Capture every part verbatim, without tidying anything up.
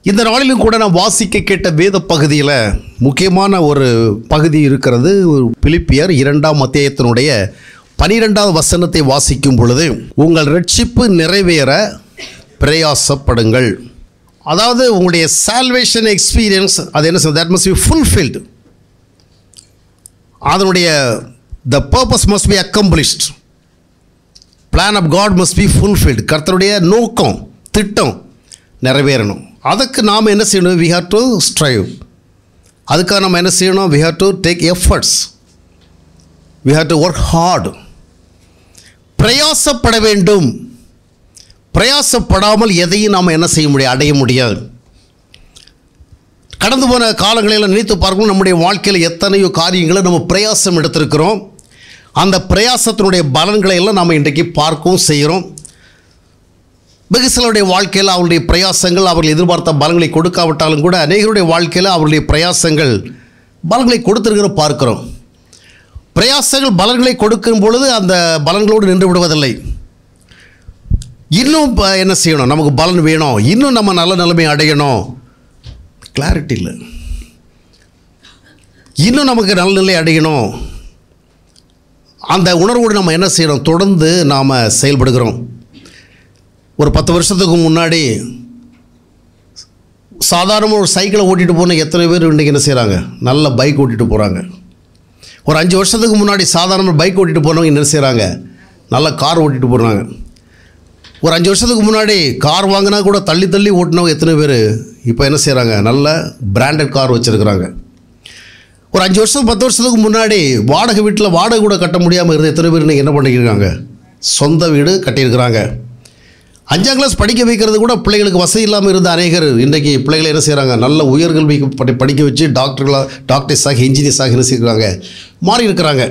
இந்த நாளிலும் கூட நான் வாசிக்க கேட்ட வேத பகுதியில் முக்கியமான ஒரு பகுதி இருக்கிறது. பிலிப்பியர் இரண்டாம் அத்தியாயத்தினுடைய பனிரெண்டாவது வசனத்தை வாசிக்கும் பொழுது, உங்கள் ரட்சிப்பு நிறைவேற பிரயாசப்படுங்கள். அதாவது உங்களுடைய சால்வேஷன் எக்ஸ்பீரியன்ஸ் அது என்ன சொல்றது, that must be fulfilled. அதனுடைய the purpose must be accomplished. Plan of God must be fulfilled. கர்த்தருடைய நோக்கம் திட்டம் நிறைவேறணும். அதுக்கு நாம் என்ன செய்யணும்? we have to strive. அதுக்காக நம்ம என்ன செய்யணும்? we have to take efforts. we have to work hard. பிரயாசப்பட வேண்டும். பிரயாசப்படாமல் எதையும் நாம் என்ன செய்ய முடியாது, அடைய முடியாது. கடந்து போன காலங்களில் நினைத்து பார்க்கணும், நம்முடைய வாழ்க்கையில் எத்தனையோ காரியங்களை நம்ம பிரயாசம் எடுத்திருக்கிறோம். அந்த பிரயாசத்தினுடைய பலன்களை எல்லாம் நாம் இன்றைக்கு பார்க்கவும் செய்கிறோம். வெகு சிலருடைய வாழ்க்கையில் அவருடைய பிரயாசங்கள் அவர்கள் எதிர்பார்த்த பலன்களை கொடுக்காவிட்டாலும் கூட அநேகருடைய வாழ்க்கையில் அவருடைய பிரயாசங்கள் பலன்களை கொடுத்திருக்கிற பார்க்கிறோம். பிரயாசங்கள் பலன்களை கொடுக்கும் பொழுது அந்த பலன்களோடு நின்று விடுவதில்லை. இன்னும் என்ன செய்யணும்? நமக்கு பலன் வேணும், இன்னும் நம்ம நல்ல நிலைமை அடையணும். கிளாரிட்டி இல்லை. இன்னும் நமக்கு நல்ல நிலை அடையணும். அந்த உணர்வோடு நம்ம என்ன செய்யணும்? தொடர்ந்து நாம் செயல்படுகிறோம். ஒரு பத்து வருஷத்துக்கு முன்னாடி சாதாரணமாக ஒரு சைக்கிளை ஓட்டிகிட்டு போன எத்தனை பேர் இன்றைக்கி என்ன செய்கிறாங்க? நல்ல பைக் ஓட்டிகிட்டு போகிறாங்க. ஒரு அஞ்சு வருஷத்துக்கு முன்னாடி சாதாரண பைக் ஓட்டிகிட்டு போனவங்க என்ன செய்கிறாங்க? நல்ல கார் ஓட்டிகிட்டு போகிறாங்க. ஒரு அஞ்சு வருஷத்துக்கு முன்னாடி கார் வாங்கினா கூட தள்ளி தள்ளி ஓட்டினவங்க எத்தனை பேர் இப்போ என்ன செய்கிறாங்க? நல்ல பிராண்டட் கார் வச்சுருக்கிறாங்க. ஒரு அஞ்சு வருஷம் பத்து வருஷத்துக்கு முன்னாடி வாடகை வீட்டில் வாடகை கூட கட்ட முடியாமல் இருந்த எத்தனை பேர் இன்றைக்கி என்ன பண்ணிக்கிறாங்க? சொந்த வீடு கட்டியிருக்கிறாங்க. அஞ்சாம் கிளாஸ் படிக்க வைக்கிறது கூட பிள்ளைகளுக்கு வசதி இல்லாமல் இருந்த அநேகர் இன்றைக்கி பிள்ளைகளை என்ன செய்கிறாங்க? நல்ல உயர்கல்வி படிக்க வச்சு டாக்டர்களாக டாக்டர்ஸாக இன்ஜினியர்ஸாக என்ன செய்கிறாங்க? மாறி இருக்கிறாங்க.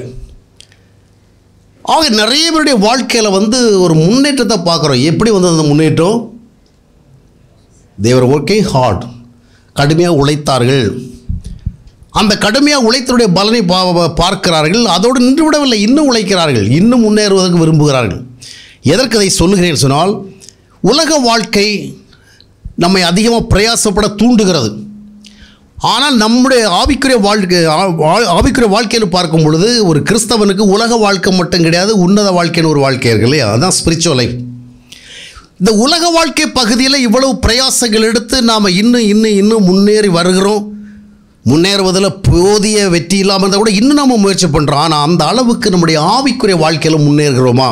ஆக நிறைய பேருடைய வாழ்க்கையில் வந்து ஒரு முன்னேற்றத்தை பார்க்குறோம். எப்படி வந்து அந்த முன்னேற்றம்? தேவர் ஒர்க்கிங் ஹார்ட், கடுமையாக உழைத்தார்கள். அந்த கடுமையாக உழைத்தருடைய பலனை பா பார்க்கிறார்கள். அதோடு நின்று விடவில்லை, இன்னும் உழைக்கிறார்கள், இன்னும் முன்னேறுவதற்கு விரும்புகிறார்கள். எதற்கு அதை சொல்லுகிறேன் சொன்னால், உலக வாழ்க்கை நம்மை அதிகமாக பிரயாசப்பட தூண்டுகிறது. ஆனால் நம்முடைய ஆவிக்குரிய வாழ்க்கை ஆவிக்குரிய வாழ்க்கையில் பார்க்கும் பொழுது ஒரு கிறிஸ்தவனுக்கு உலக வாழ்க்கை மட்டும் கிடையாது, உன்னத வாழ்க்கைன்னு ஒரு வாழ்க்கை இருக்கு இல்லையா? அதுதான் ஸ்பிரிச்சுவல் லைஃப். இந்த உலக வாழ்க்கை பகுதியில் இவ்வளவு பிரயாசங்கள் எடுத்து நாம் இன்னும் இன்னும் இன்னும் முன்னேறி வருகிறோம். முன்னேறுவதில் போதிய வெற்றி இல்லாமல் இருந்தால் கூட இன்னும் நம்ம முயற்சி பண்ணுறோம். ஆனால் அந்த அளவுக்கு நம்முடைய ஆவிக்குரிய வாழ்க்கையில் முன்னேறுகிறோமா?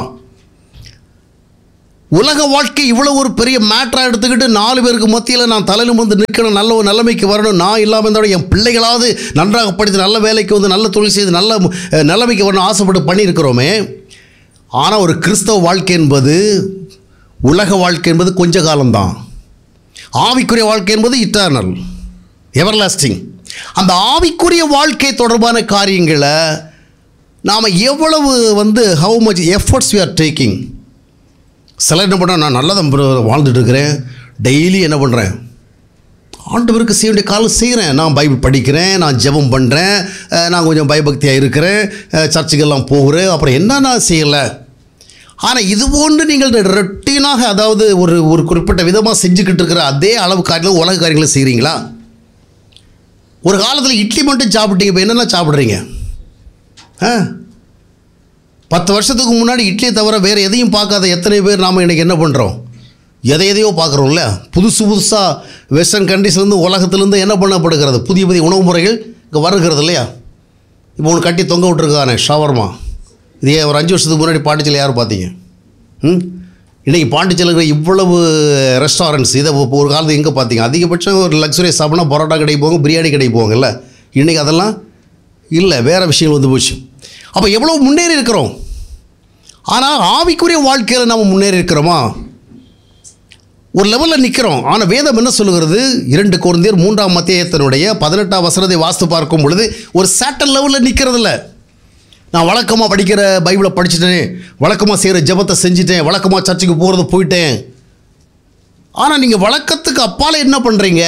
உலக வாழ்க்கை இவ்வளோ ஒரு பெரிய மேட்டராக எடுத்துக்கிட்டு நாலு பேருக்கு மத்தியில் நான் தலையில் வந்து நிற்கணும், நல்ல ஒரு நிலைமைக்கு வரணும், நான் இல்லாமல் இருந்தாலும் என் பிள்ளைகளாவது நன்றாக படித்து நல்ல வேலைக்கு வந்து நல்ல தொழில் செய்து நல்ல நிலைமைக்கு வரணும் ஆசைப்பட்டு பண்ணியிருக்கிறோமே. ஆனால் ஒரு கிறிஸ்தவ வாழ்க்கை என்பது, உலக வாழ்க்கை என்பது கொஞ்ச காலம்தான். ஆவிக்குரிய வாழ்க்கை என்பது இட்டர்னல், எவர்லாஸ்டிங். அந்த ஆவிக்குரிய வாழ்க்கை தொடர்பான காரியங்களை நாம் எவ்வளவு வந்து how much efforts we are taking. சில என்ன பண்ண, நான் நல்லா தான் வாழ்ந்துட்டு இருக்கிறேன், டெய்லி என்ன பண்ணுறேன்? ஆண்டவருக்கு செய்ய வேண்டிய காலம் செய்கிறேன். நான் பைபிள் படிக்கிறேன், நான் ஜெபம் பண்ணுறேன், நான் கொஞ்சம் பயபக்தியாக இருக்கிறேன், சர்ச்சுக்கெல்லாம் போகிறேன், அப்புறம் என்ன நான் செய்யலை. ஆனால் இது போன்று நீங்கள் ரொட்டீனாக, அதாவது ஒரு ஒரு குறிப்பிட்ட விதமாக செஞ்சுக்கிட்டு இருக்கிற அதே அளவு காரியங்களும் உலக காரியங்களும் செய்கிறீங்களா? ஒரு காலத்தில் இட்லி மட்டும் சாப்பிட்டீங்க, இப்போ என்னென்ன சாப்பிட்றீங்க? ஆ பத்து வருஷத்துக்கு முன்னாடி இட்லியை தவிர வேறு எதையும் பார்க்காத எத்தனை பேர் நாம் இன்றைக்கி என்ன பண்ணுறோம்? எதை எதையோ பார்க்குறோம்ல. புதுசு புதுசாக வெஸ்டர்ன் கண்ட்ரீஸ்லேருந்து உலகத்துலேருந்து என்ன பண்ணப்படுகிறது? புதிய புதிய உணவு முறைகள் இங்கே வருகிறது இல்லையா? இப்போ ஒன்று கட்டி தொங்க விட்டுருக்கானே ஷவர்மா, இதே ஒரு அஞ்சு வருஷத்துக்கு முன்னாடி பாண்டிச்சேரியில் யார் பார்த்தீங்க? ம் இன்றைக்கி பாண்டிச்சேரியில் இருக்கிற இவ்வளவு ரெஸ்டாரண்ட்ஸ், இதை ஒரு காலத்தில் எங்கே பார்த்தீங்க? அதிகபட்சம் ஒரு லக்ஸுரியாக சாப்பிட்னா பரோட்டா கடைக்கு போங்க, பிரியாணி கடைக்கு போங்கல்ல. இன்றைக்கி அதெல்லாம் இல்லை, வேறு விஷயங்கள் வந்து போச்சு. அப்போ எவ்வளோ முன்னேறி இருக்கிறோம். ஆனால் ஆவிக்குரிய வாழ்க்கையில் நம்ம முன்னேறி இருக்கிறோமா? ஒரு லெவலில் நிற்கிறோம். ஆனால் வேதம் என்ன சொல்லுகிறது? இரண்டு கொரிந்தியர் மூன்றாம் அத்தியாயத்தினுடைய பதினெட்டாம் வசனத்தை வாசித்து பார்க்கும் பொழுது ஒரு சேட்டல் லெவலில் நிற்கிறதில்ல. நான் வழக்கமாக படிக்கிற பைபிளை படிச்சுட்டேன், வழக்கமாக செய்கிற ஜெபத்தை செஞ்சுட்டேன், வழக்கமாக சர்ச்சுக்கு போகிறது போயிட்டேன். ஆனால் நீங்கள் வழக்கத்துக்கு அப்பால் என்ன பண்ணுறீங்க?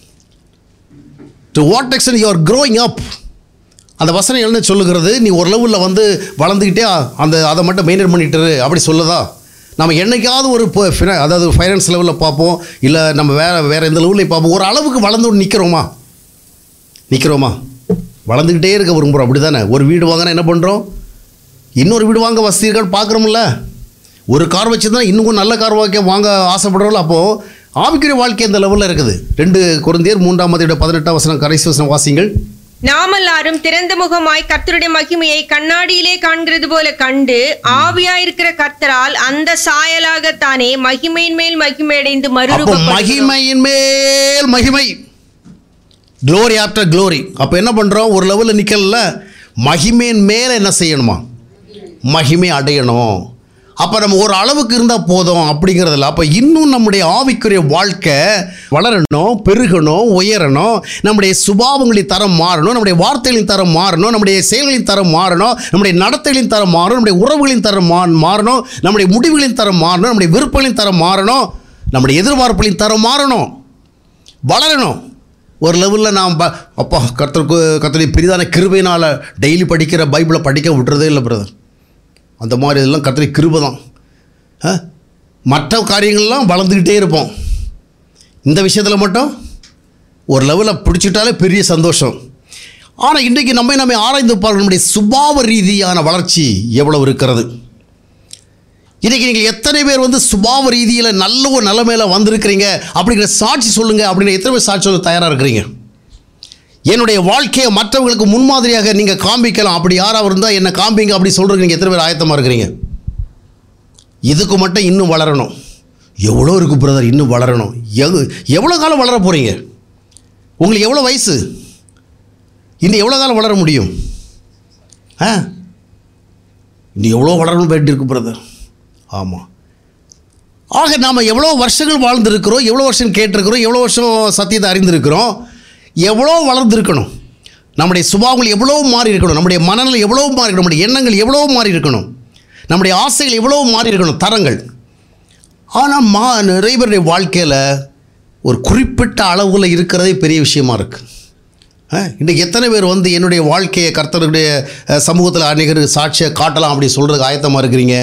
To what extend you are growing up. அந்த வசனம் என்ன சொல்லுகிறது? நீ ஒரு லெவலில் வந்து வளர்ந்துக்கிட்டே அந்த அதை மட்டும் மெயின்டைன் பண்ணிட்டு அப்படி சொல்லுதா? நம்ம என்றைக்காவது ஒரு அதாவது ஃபைனான்ஸ் லெவலில் பார்ப்போம், இல்லை நம்ம வேறு வேறு எந்த லெவலில் பார்ப்போம். ஒரு அளவுக்கு வளர்ந்து நிற்கிறோமா நிற்கிறோமா வளர்ந்துக்கிட்டே இருக்க விரும்புகிறோம், அப்படி தானே? ஒரு வீடு வாங்கினா என்ன பண்ணுறோம்? இன்னொரு வீடு வாங்க வசதி இருக்கான்னு பார்க்குறோம்ல. ஒரு கார் வச்சுருந்தா இன்னும் நல்ல கார் வாங்க வாங்க ஆசைப்படுறோம்ல. அப்போது ஆவிக்குரிய வாழ்க்கை அந்த லெவலில் இருக்குது. ரெண்டு கொரிந்தியர் மூன்றாம் அதிகாரம் பதினெட்டாம் வசனம் கடைசி வசனம் வாசிங்கள். நாமெல்லாரும் திறந்த முகமாய் கர்த்தருடைய மகிமையை கண்ணாடியிலே காண்கிறது போல கண்டு ஆவியாயிருக்கிற கர்த்தரால் அந்த சாயலாகத்தானே மகிமையின் மேல் மகிமை அடைந்து மறுரூபப்படுகிறோம். மகிமையின் மேல் மகிமை, க்ளோரி ஆஃப்டர் க்ளோரி. அப்போ என்ன பண்ணுறோம்? ஒரு லெவலில் நிற்கல, மகிமையின் மேலே என்ன செய்யணுமா? மகிமை அடையணும். அப்போ நம்ம ஒரு அளவுக்கு இருந்தால் போதும் அப்படிங்கிறதில்ல. அப்போ இன்னும் நம்முடைய ஆவிக்குரிய வாழ்க்கை வளரணும், பெருகணும், உயரணும். நம்முடைய சுபாவங்களின் தரம் மாறணும், நம்முடைய வார்த்தைகளின் தரம் மாறணும், நம்முடைய செயல்களின் தரம் மாறணும், நம்முடைய நடத்தைகளின் தரம் மாறணும், நம்முடைய உறவுகளின் தரம் மா மாறணும் நம்முடைய முடிவுகளின் தரம் மாறணும், நம்முடைய விருப்பங்களின் தரம் மாறணும், நம்முடைய எதிர்பார்ப்புகளின் தரம் மாறணும், வளரணும். ஒரு லெவலில் நாம் ப அப்பா கர்த்தருக்கு கர்த்தருடைய பெரிதான கிருபையினால் டெய்லி படிக்கிற பைபிளை படிக்க விட்டுறதே இல்லை பிரதர். அந்த மாதிரி இதெல்லாம் கர்த்தருடைய கிருபை தான். மற்ற காரியங்கள்லாம் வளர்ந்துக்கிட்டே இருப்போம். இந்த விஷயத்தில் மட்டும் ஒரு லெவலில் பிடிச்சிட்டாலே பெரிய சந்தோஷம். ஆனால் இன்றைக்கு நம்ம நம்ம ஆராய்ந்து பார்க்க நம்முடைய சுபாவ ரீதியான வளர்ச்சி எவ்வளவு இருக்கிறது. இன்றைக்கி நீங்கள் எத்தனை பேர் வந்து சுபாவ ரீதியில் நல்ல ஒரு நிலைமையில் வந்திருக்கிறீங்க அப்படிங்கிற சாட்சி சொல்லுங்கள் அப்படின்னு எத்தனை பேர் சாட்சி சொல்ல தயாராக இருக்கிறீங்க? என்னுடைய வாழ்க்கையை மற்றவங்களுக்கு முன்மாதிரியாக நீங்கள் காண்பிக்கலாம், அப்படி யாராவது இருந்தால் என்னை காண்பிங்க அப்படி சொல்கிறீங்க. நீங்கள் எத்தனை பேர் ஆயத்தமாக இருக்கிறீங்க? இதுக்கு மட்டும் இன்னும் வளரணும். எவ்வளோ இருக்குது பிரதர், இன்னும் வளரணும். எவ் எவ்வளோ காலம் வளர போகிறீங்க? உங்களுக்கு எவ்வளோ வயசு? இன்னும் எவ்வளோ காலம் வளர முடியும்? ஆ இன்னும் எவ்வளோ வளரணும் வேண்டியிருக்கு பிரதர். ஆமாம். ஆக நாம் எவ்வளோ வருஷங்கள் வாழ்ந்துருக்கிறோம், எவ்வளோ வருஷம் கேட்டிருக்கிறோம், எவ்வளோ வருஷம் சத்தியத்தை அறிந்திருக்கிறோம், எவ்வளோ வளர்ந்துருக்கணும். நம்முடைய சுபாவங்கள் எவ்வளோ மாறி இருக்கணும், நம்முடைய மனநிலை எவ்வளோ மாறி இருக்கணும், நம்முடைய எண்ணங்கள் எவ்வளோ மாறி இருக்கணும், நம்முடைய ஆசைகள் எவ்வளோ மாறி இருக்கணும், தரங்கள். ஆனால் மா நிறைய பேருடைய வாழ்க்கையில் ஒரு குறிப்பிட்ட அளவில் இருக்கிறதே பெரிய விஷயமா இருக்குது. இன்றைக்கு எத்தனை பேர் வந்து என்னுடைய வாழ்க்கையை கர்த்தருடைய சமூகத்தில் அநேகர் சாட்சியை காட்டலாம் அப்படி சொல்கிறதுக்கு ஆயத்தமாக இருக்கிறீங்க?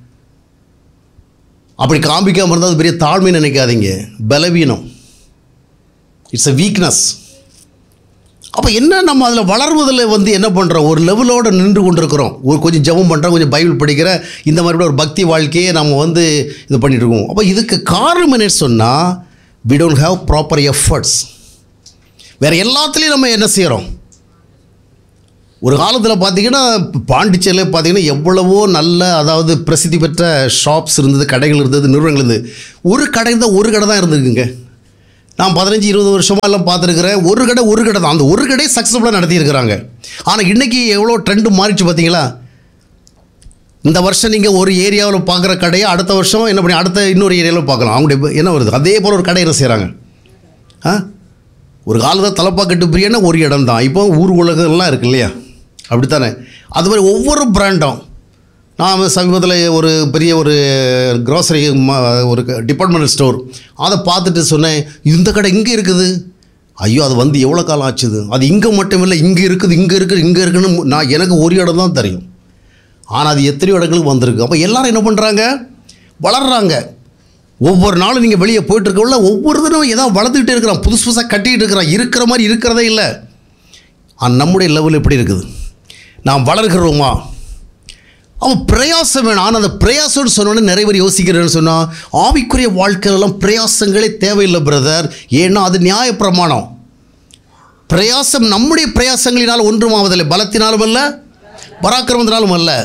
அப்படி காண்பிக்காமல் இருந்தால் அது பெரிய தாழ்மை நினைக்காதீங்க, பலவீனம். It's a weakness. அப்போ என்ன நம்ம அதில் வளர்வதில் வந்து என்ன பண்ணுறோம்? ஒரு லெவலோடு நின்று கொண்டிருக்கிறோம். ஒரு கொஞ்சம் ஜெபம் பண்ணுறோம், கொஞ்சம் பைபிள் படிக்கிற, இந்த மாதிரி ஒரு பக்தி வாழ்க்கையை நம்ம வந்து இது பண்ணிகிட்டு இருக்கோம். அப்போ இதுக்கு காரணம் என்னன்னு சொன்னால், we don't have proper efforts. வேறு எல்லாத்துலேயும் நம்ம என்ன செய்கிறோம்? ஒரு காலத்தில் பார்த்திங்கன்னா பாண்டிச்சேரியில் பார்த்திங்கன்னா எவ்வளவோ நல்ல அதாவது பிரசித்தி பெற்ற ஷாப்ஸ் இருந்தது, கடைகள் இருந்தது, நிறுவனங்கள் இருந்தது. ஒரு கடை தான் ஒரு கடை தான் இருந்திருக்குங்க. நான் பதினஞ்சு இருபது வருஷமாக எல்லாம் பார்த்துருக்குறேன். ஒரு கடை ஒரு கடை தான், அந்த ஒரு கடை சக்ஸஸ்ஃபுல்லாக நடத்தியிருக்கிறாங்க. ஆனால் இன்றைக்கி எவ்வளோ ட்ரெண்டு மாறிச்சு பார்த்தீங்களா? இந்த வருஷம் நீங்கள் ஒரு ஏரியாவில் பார்க்குற கடையை அடுத்த வருஷம் என்ன பண்ணி அடுத்த இன்னொரு ஏரியாவில் பார்க்கலாம். அவங்களுடைய என்ன வருது, அதே போல் ஒரு கடை என்ன செய்கிறாங்க. ஆ ஒரு காலத்தில் தலப்பாக்கட்டு பிரியாணி ஒரு இடம் தான், இப்போ ஊர் உலகம்லாம் இருக்குது இல்லையா? அப்படித்தானே? அது மாதிரி ஒவ்வொரு பிராண்டும். நான் சமீபத்தில் ஒரு பெரிய ஒரு க்ரோசரி ஒரு டிபார்ட்மெண்டல் ஸ்டோர் அதை பார்த்துட்டு சொன்னேன், இந்த கடை இங்கே இருக்குது. ஐயோ அது வந்து எவ்வளோ காலம் ஆச்சுது, அது இங்கே மட்டும் இல்லை, இங்கே இருக்குது, இங்கே இருக்குது, இங்கே இருக்குதுன்னு நான் எனக்கு ஒரு இடம் தான் தெரியும். ஆனால் அது எத்தனையோ இடங்களுக்கு வந்திருக்கு. அப்போ எல்லோரும் என்ன பண்ணுறாங்க? வளர்கிறாங்க. ஒவ்வொரு நாளும் நீங்கள் வெளியே போயிட்டுருக்கல ஒவ்வொரு தினம் ஏதாவது வளர்த்துக்கிட்டே இருக்கிறான், புதுசு புதுசாக கட்டிகிட்டு இருக்கிறான். இருக்கிற மாதிரி இருக்கிறதே இல்லை. ஆனால் நம்முடைய லெவல் எப்படி இருக்குது? நாம் வளர்கிறோமா? அவன் பிரயாசம் வேணும். ஆனால் அந்த பிரயாசம்னு சொன்னோன்னே நிறைய பேர் யோசிக்கிறேன்னு சொன்னால், ஆவிக்குரிய வாழ்க்கையிலலாம் பிரயாசங்களே தேவையில்லை பிரதர். ஏன்னா அது நியாயப்பிரமாணம். பிரயாசம் நம்முடைய பிரயாசங்களினால் ஒன்றும் ஆவதில்லை, பலத்தினாலும் அல்ல, பராக்கிரமத்தினாலும் அல்ல.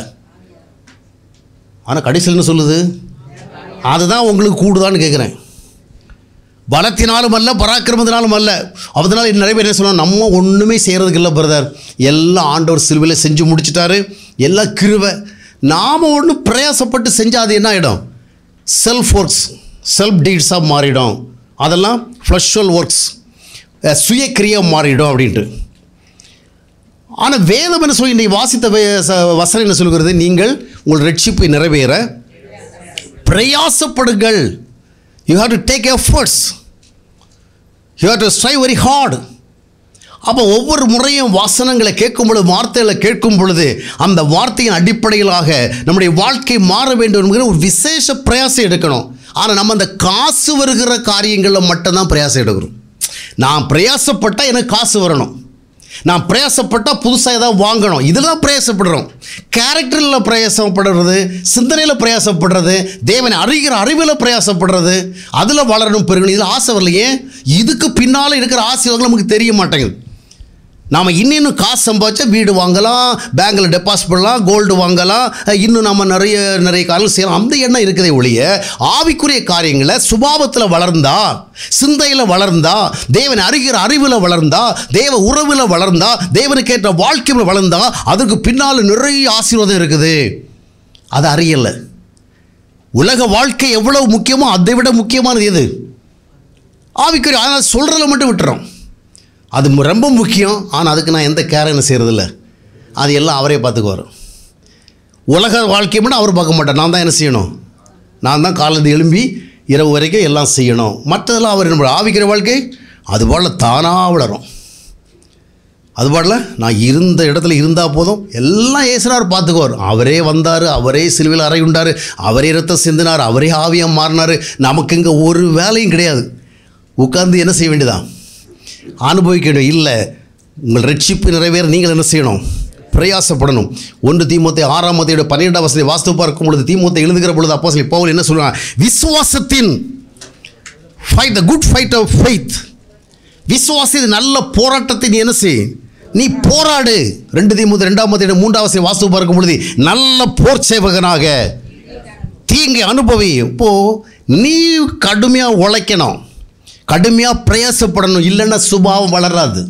ஆனால் கடைசியில் என்ன சொல்லுது? அதுதான் உங்களுக்கு கூடுதான்னு கேட்குறேன். பலத்தினாலும் அல்ல, பராக்கிரமத்தினாலும் அல்ல. அதனால் நிறைய பேர் என்ன சொல்லுவாங்க, நம்ம ஒன்றுமே செய்கிறதுக்கு இல்லை பிரதர், எல்லாம் ஆண்டவர் சிலுவையில் செஞ்சு முடிச்சிட்டாரு, எல்லாம் கிருபை. நாம் ஒன்று பிரயாசப்பட்டு செஞ்சால் அது என்ன ஆகிடும்? செல்ஃப் ஒர்க்ஸ், செல்ஃப் டீட்ஸாக மாறிடும். அதெல்லாம் ஃப்ளஷுவல் ஒர்க்ஸ், சுயக்கிரியாக மாறிடும் அப்படின்ட்டு. ஆனால் வேதம் என்ன சொல்லி இன்றைக்கு வாசித்த வசனம் என்ன சொல்கிறது? நீங்கள் உங்கள் ரட்சிப்பை நிறைவேற பிரயாசப்படுங்கள். You have to take efforts, you have to strive very hard. அப்போ ஒவ்வொரு முறையும் வாசனங்களை கேட்கும் பொழுது, வார்த்தைகளை கேட்கும் பொழுது, அந்த வார்த்தையின் அடிப்படையிலாக நம்முடைய வாழ்க்கை மாற வேண்டும் என்கிற ஒரு விசேஷ பிரயாசம் எடுக்கணும். ஆனால் நம்ம அந்த காசு வருகிற காரியங்களில் மட்டும்தான் பிரயாசம் எடுக்கிறோம். நான் பிரயாசப்பட்டால் எனக்கு காசு வரணும், நான் பிரயாசப்பட்டால் புதுசாக ஏதாவது வாங்கணும், இதில் தான் பிரயாசப்படுறோம். கேரக்டரில் பிரயாசப்படுறது, சிந்தனையில் பிரயாசப்படுறது, தேவனை அறிகிற அறிவில் பிரயாசப்படுறது, அதில் வளரணும், பெருகணும், இதில் ஆசை வரலையே. இதுக்கு பின்னால் இருக்கிற ஆசீர்வாதங்கள் நமக்கு தெரிய மாட்டேங்குது. நாம் இன்னும் காசு சம்பாதிச்சா வீடு வாங்கலாம், பேங்கில் டெபாசிட் பண்ணலாம், கோல்டு வாங்கலாம், இன்னும் நம்ம நிறைய நிறைய காரியங்கள் செய்யலாம். அந்த எண்ணம் இருக்குதே ஒழிய ஆவிக்குரிய காரியங்களை சுபாவத்தில் வளர்ந்தா, சிந்தையில் வளர்ந்தா, தேவனை அறிகிற அறிவில் வளர்ந்தா, தேவ உறவில் வளர்ந்தா, தேவனுக்கேற்ற வாழ்க்கையில் வளர்ந்தா, அதுக்கு பின்னால் நிறைய ஆசீர்வாதம் இருக்குது. அது அறியலை. உலக வாழ்க்கை எவ்வளவு முக்கியமோ அதை விட முக்கியமானது எது? ஆவிக்குரிய. அதனால் சொல்கிறத மட்டும் விட்டுறோம். அது ரொம்ப முக்கியம், ஆனால் அதுக்கு நான் எந்த கேரன்னு செய்கிறதில்ல. அது எல்லாம் அவரே பார்த்துக்குவார். உலக வாழ்க்கையை மட்டும் அவர் பார்க்க மாட்டார். நான் தான் என்ன செய்யணும்? நான் தான் காலையில் எழும்பி இரவு வரைக்கும் எல்லாம் செய்யணும். மற்றதெல்லாம் அவர் என்ன? ஆவிக்கிற வாழ்க்கை அதுபோல் தானாக வளரும். அதுபோல் நான் இருந்த இடத்துல இருந்தால் போதும், எல்லாம் ஏசுனார் பார்த்துக்குவார். அவரே வந்தார், அவரே சிலுவையில் அறை உண்டார், அவரே ரத்தம் சிந்தினார், அவரே ஆவியாக மாறினார். நமக்கு இங்கே ஒரு வேலையும் கிடையாது. உட்கார்ந்து என்ன செய்ய வேண்டியதான்? அனுபவிக்க வேண்டும். இல்லை, உங்கள் ரட்சிப்பு நிறைவேற நீங்கள் என்ன செய்யணும்? பிரயாசப்படணும். ஒன்று தீமோத்தேயு ஆறாம் மத்தியோட பன்னிரெண்டாம் வசனத்தை வாஸ்து பார்க்கும் பொழுது, தீமோத்தேயு எழுதுகிற பொழுது அப்போஸ்தலன் பவுல் என்ன சொல்றாங்க? விசுவாசத்தின் fight, the good fight of faith. விசுவாசத்தின் நல்ல போராட்டத்தை நீ என்ன செய்? நீ போராடு. ரெண்டு தீமோத்தேயு ரெண்டாம் மத்தியோட மூன்றாம் வசனத்தை வாஸ்து பார்க்கும் பொழுது, நல்ல போர் சேவகனாக தீங்கை அனுபவி. இப்போ நீ கடுமையாக உழைக்கணும், கடுமையாக பிரயாசப்படணும். இல்லைன்னா சுபாவம் வளராது.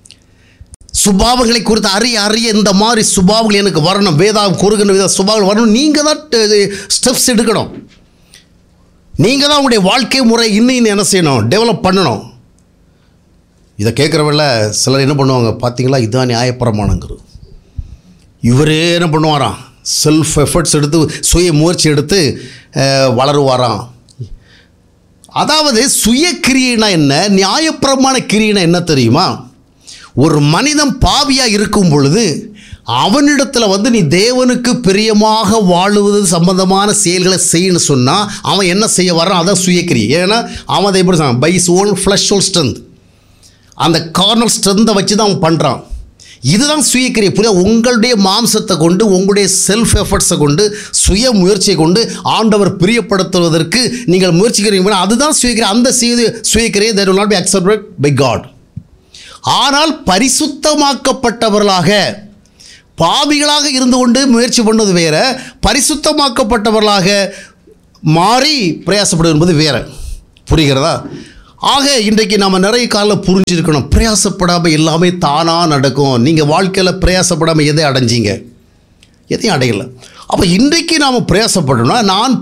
சுபாவங்களை குறித்து அறிய அறிய இந்த மாதிரி சுபாவங்கள் எனக்கு வரணும், வேதாவும் கூறுகின்ற வித சுபாவங்கள் வரணும். நீங்கள் தான் ஸ்டெப்ஸ் எடுக்கணும். நீங்கள் தான் உங்களுடைய வாழ்க்கை முறை இன்னும் இன்னும் என்ன செய்யணும்? டெவலப் பண்ணணும். இதை கேட்குறவங்கள சிலர் என்ன பண்ணுவாங்க பார்த்தீங்களா? இதுதான் நியாயப்பிரமாணங்கிறது. இவரே என்ன பண்ணுவாராம்? செல்ஃப் எஃபர்ட்ஸ் எடுத்து, சுய முயற்சி எடுத்து வளருவாராம். அதாவது சுய கிரியைனா என்ன, நியாயப்பிரமாண கிரியைனா என்ன தெரியுமா? ஒரு மனிதன் பாவியாக இருக்கும் பொழுது அவனிடத்தில் வந்து நீ தேவனுக்கு பிரியமாக வாழுவது சம்பந்தமான செயல்களை செய்யணும்னு சொன்னால் அவன் என்ன செய்ய வரான்? அதான் சுயக்கிரியை. ஏன்னா அவன் அதை எப்படி சொன்னான்? By is own flush own strength. அந்த கார்னல் ஸ்ட்ரென்த்தை வச்சு தான் அவன் பண்ணுறான். இதுதான் சுயக்கிரியை. புரியா? உங்களுடைய மாம்சத்தை கொண்டு, உங்களுடைய செல்ஃப் எஃபர்ட்ஸை கொண்டு, சுய முயற்சியை கொண்டு ஆண்டவர் பிரியப்படுத்துவதற்கு நீங்கள் முயற்சிக்கிறீங்க. அதுதான் சுயக்கிரியை. அந்த சுயக்கிரியை that will not be accepted by God. ஆனால் பரிசுத்தமாக்கப்பட்டவர்களாக, பாவிகளாக இருந்து கொண்டு முயற்சி பண்ணுவது வேற, பரிசுத்தமாக்கப்பட்டவர்களாக மாறி பிரயாசப்படுவது என்பது வேற. புரிகிறதா? ஆக இன்றைக்கு நம்ம நிறைய காலம் புரிஞ்சிருக்கணும். பிரயாசப்படாமல் எல்லாமே தானாக நடக்கும். நீங்கள் வாழ்க்கையில் பிரயாசப்படாமல் எதை அடைஞ்சிங்க? எதையும் அடையலை. அப்போ இன்றைக்கு நாம் பிரயாசப்படணும்னா, நான்